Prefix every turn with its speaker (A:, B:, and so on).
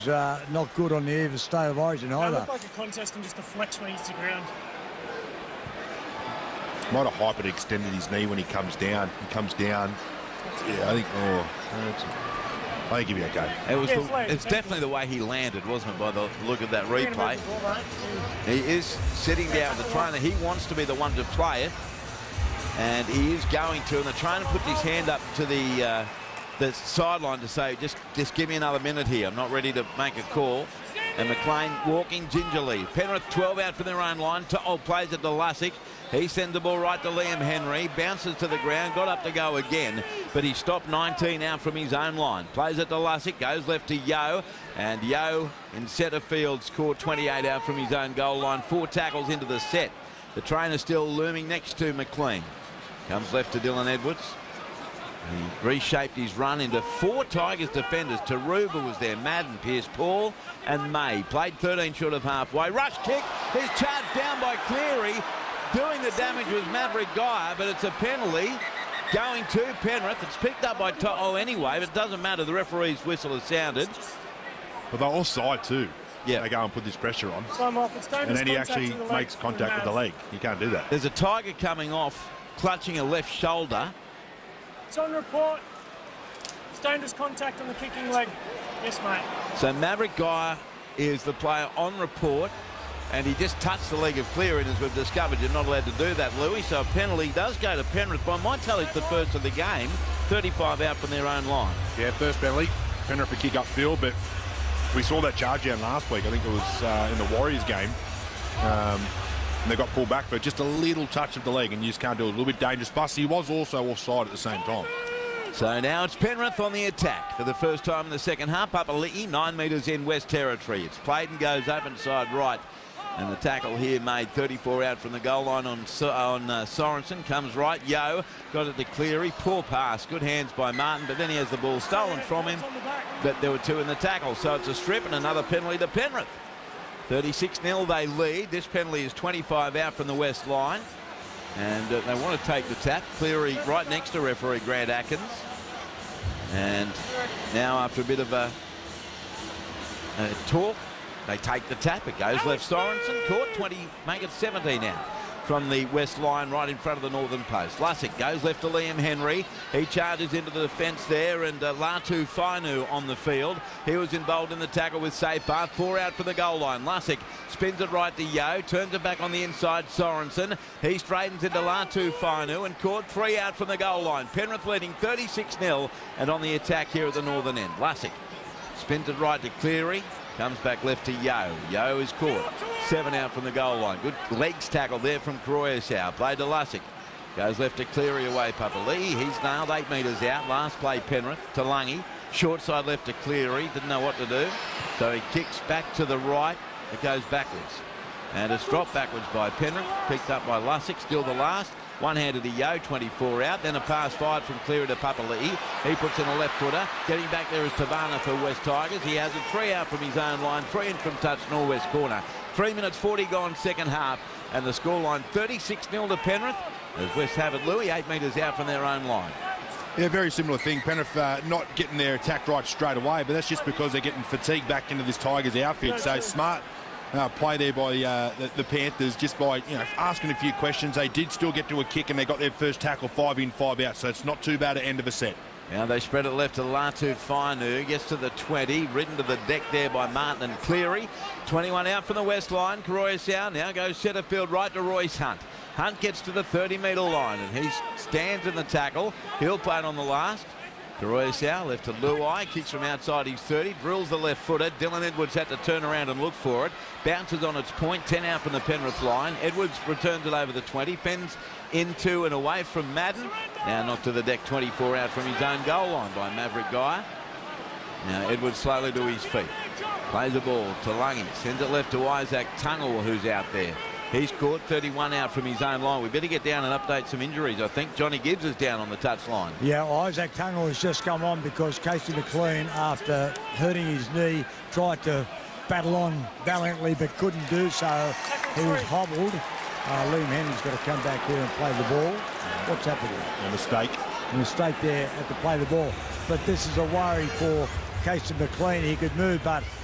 A: Not good on the eve of State of Origin either.
B: It looked like a contest and just deflects when he hits the ground.
C: Might have hyper-extended his knee when he comes down. He comes down. Yeah, I think. I think he'll be okay.
D: It's definitely the way he landed, wasn't it? By the look of that replay. He is sitting down with the trainer. He wants to be the one to play it, and he is going to. And the trainer puts his hand up to the sideline to say, just give me another minute here. I'm not ready to make a call. And McLean walking gingerly. Penrith 12 out from their own line. Plays it to Lussick. He sends the ball right to Liam Henry. Bounces to the ground. Got up to go again. But he stopped 19 out from his own line. Plays it to Lussick. Goes left to Yeo. And Yeo in centre field scored 28 out from his own goal line. 4 tackles into the set. The trainer still looming next to McLean. Comes left to Dylan Edwards. He reshaped his run into 4 Tigers defenders. Taruba was there, Madden, Pearce-Paul and May. Played 13 short of halfway. Rush kick is charged down by Cleary. Doing the damage was Maverick Geyer, but it's a penalty going to Penrith. It's picked up by To'o anyway, but it doesn't matter. The referee's whistle has sounded.
C: But they're offside too.
D: Yeah.
C: They go and put this pressure on.
B: And
C: then he actually makes contact with the leg. You can't do that.
D: There's a Tiger coming off, clutching a left shoulder.
B: It's on report. It's dangerous contact on the kicking leg. Yes, mate.
D: So Maverick Geyer is the player on report, and he just touched the leg of Cleary, and as we've discovered, you're not allowed to do that, Louis. So a penalty does go to Penrith. By my tell, it's the first of the game. 35 out from their own line.
C: Yeah, first penalty. Penrith a kick upfield, but we saw that charge down last week. I think it was in the Warriors game. And they got pulled back for just a little touch of the leg, and you just can't do it. A little bit dangerous. Plus, he was also offside at the same time.
D: So now it's Penrith on the attack for the first time in the second half. Papali'i, 9 metres in West Territory. It's played and goes open side right. And the tackle here made 34 out from the goal line on Sorensen. Comes right. Yeo got it to Cleary. Poor pass. Good hands by Martin, but then he has the ball stolen from him. But there were 2 in the tackle. So it's a strip and another penalty to Penrith. 36-0 they lead. This penalty is 25 out from the west line. And they want to take the tap. Cleary right next to referee Grant Atkins. And now after a bit of a talk, they take the tap. It goes left. Sorensen caught 20, make it 17 out from the west line right in front of the northern post. Lussick goes left to Liam Henry. He charges into the defence there, and Latu Fainu on the field. He was involved in the tackle with Safar. 4 out from the goal line. Lussick spins it right to Yeo, turns it back on the inside. Sorensen. He straightens into Latu Fainu and caught 3 out from the goal line. Penrith leading 36-0 and on the attack here at the northern end. Lussick spins it right to Cleary. Comes back left to Yeo. Yeo is caught. 7 out from the goal line. Good legs tackle there from Croyasau. Played to Lussick. Goes left to Cleary away Papali'i. He's nailed 8 metres out. Last play Penrith to Lungy. Short side left to Cleary. Didn't know what to do. So he kicks back to the right. It goes backwards. And it's dropped backwards by Penrith. Picked up by Lussick. Still the last. One-handed to Yeo, 24 out. Then a pass fired from Cleary to Papali'i. He puts in a left footer. Getting back there is Tavana for West Tigers. He has it 3 out from his own line. 3 in from touch, Norwest corner. 3 minutes 40 gone second half. And the scoreline 36-0 to Penrith. As West have it, Louis, 8 metres out from their own line.
C: Yeah, very similar thing. Penrith not getting their attack right straight away, but that's just because they're getting fatigued back into this Tigers outfit. So smart play there by the Panthers, just by asking a few questions. They did still get to a kick, and they got their first tackle 5 in, 5 out. So it's not too bad at end of a set.
D: Now they spread it left to Latu Fainu. Gets to the 20. Ridden to the deck there by Martin and Cleary. 21 out from the west line. Croyasau now goes centre field right to Royce Hunt. Hunt gets to the 30-metre line, and he stands in the tackle. He'll play it on the last. Croyasau left to Luai, kicks from outside his 30, drills the left footer. Dylan Edwards had to turn around and look for it. Bounces on its point, 10 out from the Penrith line. Edwards returns it over the 20, fends into and away from Madden. Now knocked to the deck, 24 out from his own goal line by Maverick Geyer. Now Edwards slowly to his feet. Plays the ball to Lungy, sends it left to Isaac Tungle, who's out there. He's caught 31 out from his own line. We better get down and update some injuries. I think Johnny Gibbs is down on the touch line.
A: Yeah, well, Isaac Tungle has just come on because Casey McLean, after hurting his knee, tried to battle on valiantly but couldn't do so. He was hobbled. Liam Henry's got to come back here and play the ball. What's happening?
C: A mistake.
A: A mistake there at the play the ball. But this is a worry for Casey McLean. He could move, but